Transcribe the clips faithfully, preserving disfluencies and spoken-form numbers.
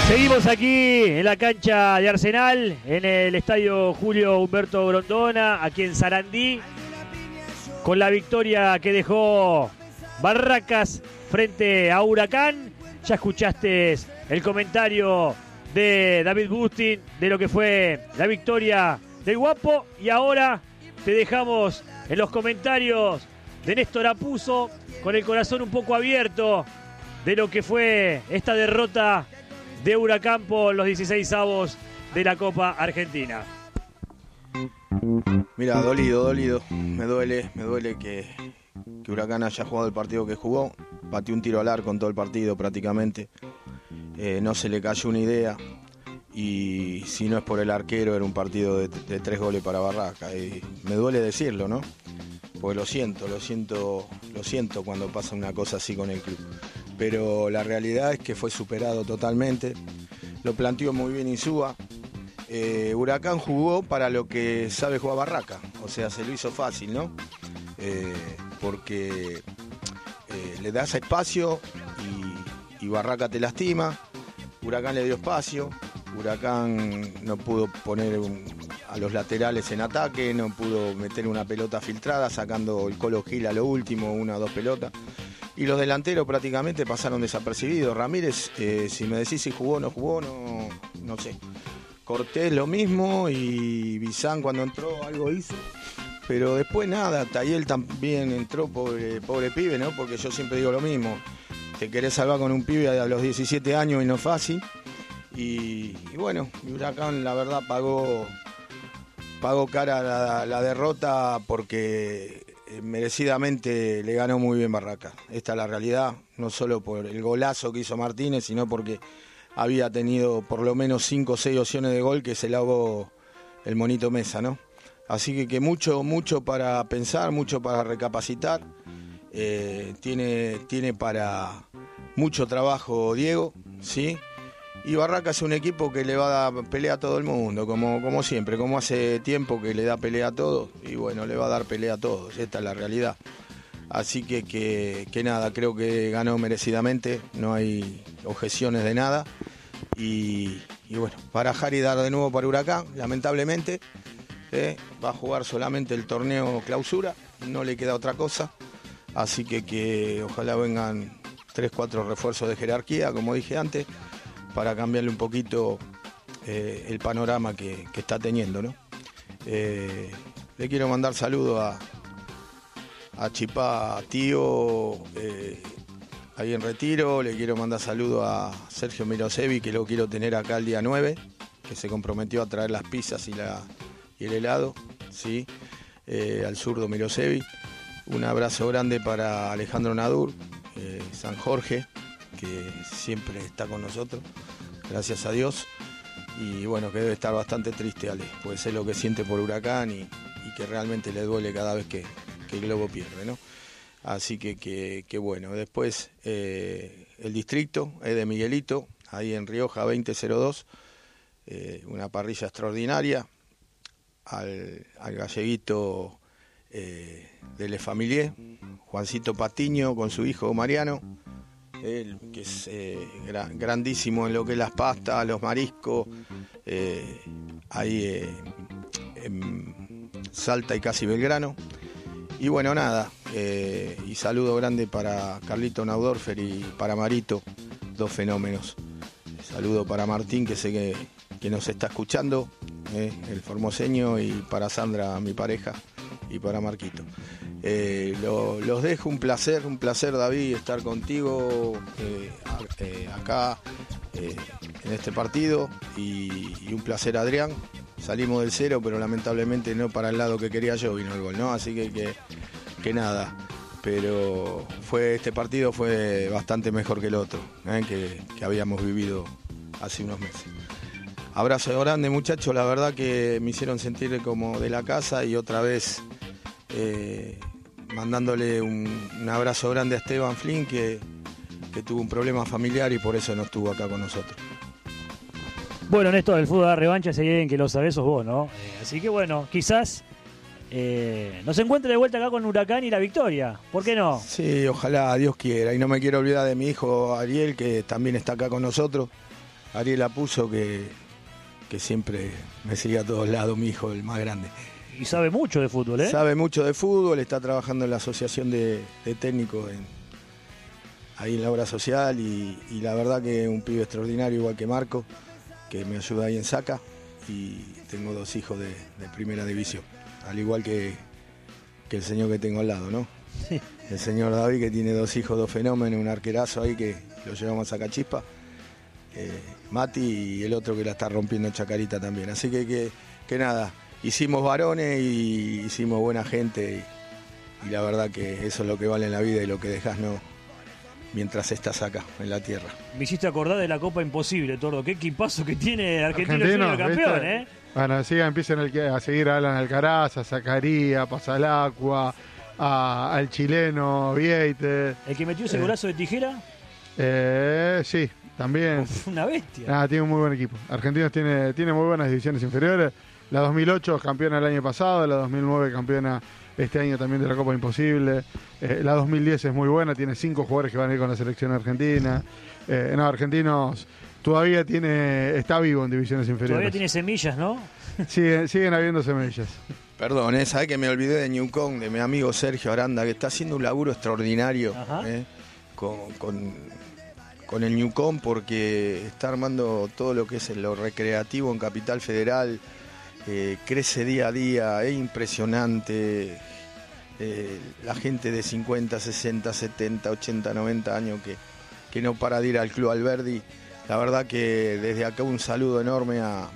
Seguimos aquí en la cancha de Arsenal, en el estadio Julio Humberto Grondona, aquí en Sarandí, con la victoria que dejó Barracas frente a Huracán. Ya escuchaste el comentario de David Bustin de lo que fue la victoria del Guapo, y ahora te dejamos en los comentarios de Néstor Apuzzo con el corazón un poco abierto de lo que fue esta derrota de Huracán por los dieciseisavos de la Copa Argentina. Mira, dolido, dolido. Me duele, me duele que, que Huracán haya jugado el partido que jugó. Pateó un tiro al arco en todo el partido prácticamente. Eh, no se le cayó una idea. Y si no es por el arquero, era un partido de, de tres goles para Barraca. Y me duele decirlo, ¿no? Porque lo siento, lo siento, lo siento cuando pasa una cosa así con el club. Pero la realidad es que fue superado totalmente. Lo planteó muy bien Insúa. Eh, Huracán jugó para lo que sabe jugar Barraca. O sea, se lo hizo fácil, ¿no? Eh, porque eh, le das espacio y, y Barraca te lastima. Huracán le dio espacio. Huracán no pudo poner un, a los laterales en ataque, no pudo meter una pelota filtrada, sacando el Colo Gil a lo último, una o dos pelotas. Y los delanteros prácticamente pasaron desapercibidos. Ramírez, eh, si me decís si jugó o no jugó, no, no sé. Cortés lo mismo, y Bizán cuando entró algo hizo. Pero después nada, Tayel también entró, pobre, pobre pibe, ¿no? Porque yo siempre digo lo mismo. Te querés salvar con un pibe a los diecisiete años y no es fácil. Y, y bueno, Huracán la verdad pagó, pagó cara la, la derrota porque merecidamente le ganó muy bien Barraca. Esta es la realidad, no solo por el golazo que hizo Martínez, sino porque había tenido por lo menos cinco o seis opciones de gol que se le ahogó el Monito Mesa, ¿no? Así que, que mucho, mucho para pensar, mucho para recapacitar. Eh, tiene, tiene para mucho trabajo Diego, ¿sí? Y Barraca es un equipo que le va a dar pelea a todo el mundo, como, como siempre, como hace tiempo que le da pelea a todos, y bueno, le va a dar pelea a todos, esta es la realidad. Así que, que, que nada, creo que ganó merecidamente, no hay objeciones de nada. Y, y bueno, barajar y dar de nuevo para Huracán, lamentablemente, eh, va a jugar solamente el torneo clausura, no le queda otra cosa. Así que, que ojalá vengan tres, cuatro refuerzos de jerarquía, como dije antes, para cambiarle un poquito eh, el panorama que, que está teniendo, ¿no? Eh, le quiero mandar saludos a, a Chipá, tío, eh, ahí en Retiro. Le quiero mandar saludos a Sergio Mirosevi, que lo quiero tener acá el día nueve, que se comprometió a traer las pizzas y, la, y el helado, ¿sí? Eh, al zurdo Mirosevi. Un abrazo grande para Alejandro Nadur, eh, San Jorge, que siempre está con nosotros, gracias a Dios. Y bueno, que debe estar bastante triste, Ale, puede ser lo que siente por Huracán y, y que realmente le duele cada vez que, que el Globo pierde, ¿no? Así que, que, que bueno, después eh, el distrito es de Miguelito, ahí en Rioja veinte cero dos, eh, una parrilla extraordinaria, al, al galleguito eh, de Le Familier, Juancito Patiño con su hijo Mariano, él, que es eh, gra- grandísimo en lo que es las pastas, los mariscos, eh, ahí eh, en Salta y casi Belgrano. Y bueno, nada, eh, y saludo grande para Carlito Naudorfer y para Marito, dos fenómenos. Saludo para Martín, que sé que, que nos está escuchando, eh, el formoseño, y para Sandra, mi pareja, y para Marquito. Eh, lo, los dejo, un placer, un placer, David, estar contigo eh, a, eh, acá eh, en este partido, y, y un placer, Adrián. Salimos del cero, pero lamentablemente no para el lado que quería yo vino el gol, ¿no? Así que, que, que nada, pero fue este partido fue bastante mejor que el otro, ¿eh? que, que habíamos vivido hace unos meses. Abrazo grande, muchachos, la verdad que me hicieron sentir como de la casa, y otra vez eh, mandándole un, un abrazo grande a Esteban Flynn, que, que tuvo un problema familiar y por eso no estuvo acá con nosotros. Bueno, en esto del fútbol de revancha, si hay alguien que lo sabe, sos vos, ¿no? Eh, así que bueno, quizás eh, nos encuentre de vuelta acá con Huracán y la victoria. ¿Por qué no? Sí, ojalá, Dios quiera. Y no me quiero olvidar de mi hijo Ariel, que también está acá con nosotros. Ariel Apuso, que, que siempre me sigue a todos lados, mi hijo, el más grande. Y sabe mucho de fútbol, ¿eh? Sabe mucho de fútbol, está trabajando en la asociación de, de técnicos en, ahí en la obra social y, y la verdad que es un pibe extraordinario, igual que Marco, que me ayuda ahí en Saca, y tengo dos hijos de, de primera división, al igual que, que el señor que tengo al lado, ¿no? Sí. El señor David, que tiene dos hijos, dos fenómenos, un arquerazo ahí que lo llevamos a Sacachispa, eh, Mati, y el otro que la está rompiendo Chacarita también. Así que, que, que nada, hicimos varones y hicimos buena gente y, y la verdad que eso es lo que vale en la vida y lo que dejas no mientras estás acá en la tierra. Me hiciste acordar de la Copa Imposible, Tordo. Qué equipazo que tiene Argentino, Argentino, Junior campeón, ¿viste? ¿eh? Bueno, sigan, empiecen el, a seguir a Alan Alcaraz, a Zacarías, Pasalacqua, a, al chileno Vieite. ¿El que metió ese eh, golazo de tijera? Eh, sí, también. Una bestia. Ah, tiene un muy buen equipo. Argentinos tiene, tiene muy buenas divisiones inferiores. La dos mil ocho campeona el año pasado, la dos mil nueve campeona este año también de la Copa Imposible. Eh, la dos mil diez es muy buena, tiene cinco jugadores que van a ir con la selección argentina. Eh, no, Argentinos todavía tiene, está vivo en divisiones inferiores. Todavía tiene semillas, ¿no? Siguen, siguen habiendo semillas. Perdón, ¿eh? ¿Sabés que me olvidé de Newcom, de mi amigo Sergio Aranda, que está haciendo un laburo extraordinario ¿eh? con, con, con el Newcom, porque está armando todo lo que es lo recreativo en Capital Federal. Eh, crece día a día, es impresionante. Eh, la gente de cincuenta, sesenta, setenta, ochenta, noventa años que, que no para de ir al Club Alberdi. La verdad que desde acá un saludo enorme a,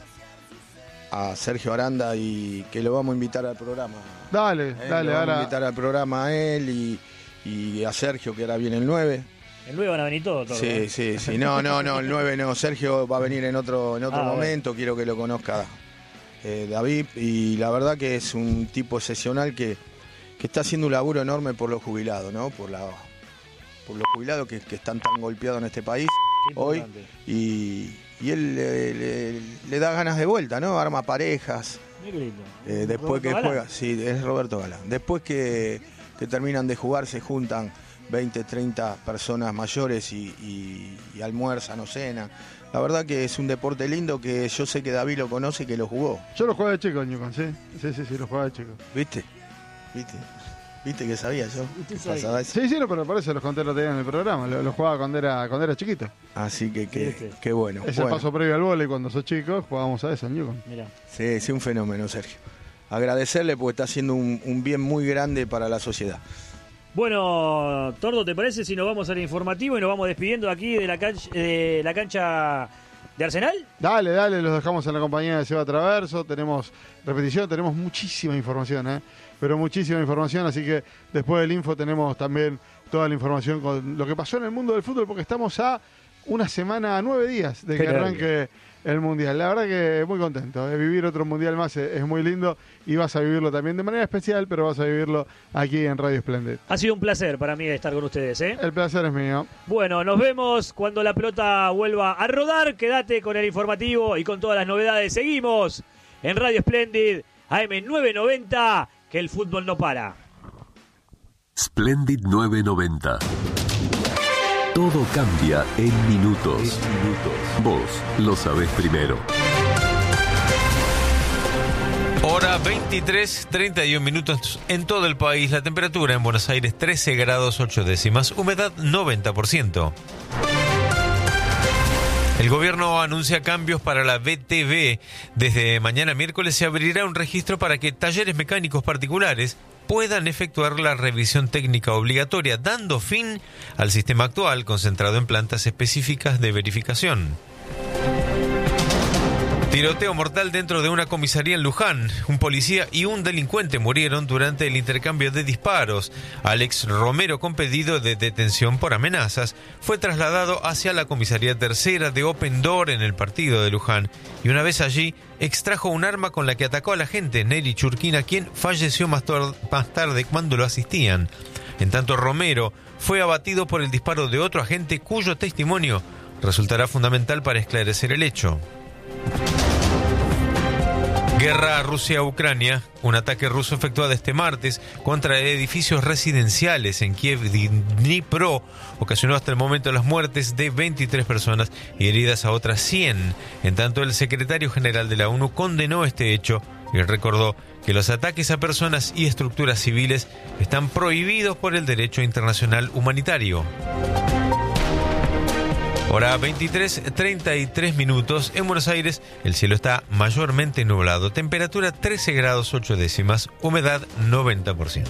a Sergio Aranda y que lo vamos a invitar al programa. Dale, eh, dale, lo vamos ahora. a invitar al programa a él y, y a Sergio, que ahora viene el nueve. El nueve van a venir todos, Tordo. Sí, sí, sí. No, no, no, el nueve no. Sergio va a venir en otro, en otro Ah, momento, bueno. Quiero que lo conozca eh, David, y la verdad que es un tipo excepcional que, que está haciendo un laburo enorme por los jubilados, ¿no? Por la por los jubilados que, que están tan golpeados en este país hoy, y, y él le, le, le da ganas de vuelta, ¿no? Arma parejas. Eh, después que Galán. juega, sí, es Roberto Galán. Después que, que terminan de jugar, se juntan veinte, treinta personas mayores y, y, y almuerzan o cenan. La verdad que es un deporte lindo que yo sé que David lo conoce y que lo jugó. Yo lo jugaba de chico, Newcomb, sí. Sí, sí, sí, lo jugaba de chico. ¿Viste? ¿Viste? ¿Viste que sabía yo? Sabía. Sí, sí, no, pero por eso los conté el otro día en el programa. Lo, lo jugaba cuando era, cuando era chiquito. Así que qué ¿Viste? que bueno. Ese bueno. paso previo al vóley cuando sos chico, jugábamos a eso en Newcomb. Mirá. Sí, sí, un fenómeno, Sergio. Agradecerle porque está haciendo un, un bien muy grande para la sociedad. Bueno, Tordo, ¿te parece si nos vamos al informativo y nos vamos despidiendo aquí de la cancha de, la cancha de Arsenal? Dale, dale, los dejamos en la compañía de Seba Traverso. Tenemos repetición, tenemos muchísima información, ¿eh? Pero muchísima información, así que después del info tenemos también toda la información con lo que pasó en el mundo del fútbol, porque estamos a una semana, a nueve días de que Qué arranque el Mundial. La verdad que muy contento, ¿eh? Vivir otro Mundial más es, es muy lindo y vas a vivirlo también de manera especial, pero vas a vivirlo aquí en Radio Splendid. Ha sido un placer para mí estar con ustedes, ¿eh? El placer es mío. Bueno, nos vemos cuando la pelota vuelva a rodar. Quédate con el informativo y con todas las novedades. Seguimos en Radio Splendid, A M novecientos noventa, que el fútbol no para. Splendid novecientos noventa. Todo cambia en minutos. Vos lo sabés primero. Hora veintitrés, treinta y un minutos en todo el país. La temperatura en Buenos Aires trece grados ocho décimas. Humedad noventa por ciento. El gobierno anuncia cambios para la B T V. Desde mañana miércoles se abrirá un registro para que talleres mecánicos particulares puedan efectuar la revisión técnica obligatoria, dando fin al sistema actual concentrado en plantas específicas de verificación. Tiroteo mortal dentro de una comisaría en Luján. Un policía y un delincuente murieron durante el intercambio de disparos. Alex Romero, con pedido de detención por amenazas, fue trasladado hacia la comisaría tercera de Open Door en el partido de Luján. Y una vez allí, extrajo un arma con la que atacó a la gente, Nelly Churquina, quien falleció más, tor- más tarde cuando lo asistían. En tanto, Romero fue abatido por el disparo de otro agente cuyo testimonio resultará fundamental para esclarecer el hecho. Guerra Rusia-Ucrania. Un ataque ruso efectuado este martes contra edificios residenciales en Kiev y Dnipro ocasionó hasta el momento las muertes de veintitrés personas y heridas a otras cien. En tanto, el secretario general de la ONU condenó este hecho y recordó que los ataques a personas y estructuras civiles están prohibidos por el derecho internacional humanitario. Hora veintitrés, treinta y tres minutos. En Buenos Aires el cielo está mayormente nublado. Temperatura trece grados ocho décimas. Humedad noventa por ciento.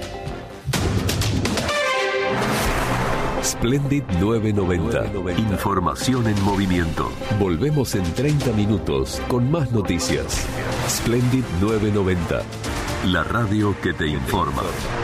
Splendid novecientos noventa. Información en movimiento. Volvemos en treinta minutos con más noticias. Splendid novecientos noventa. La radio que te informa.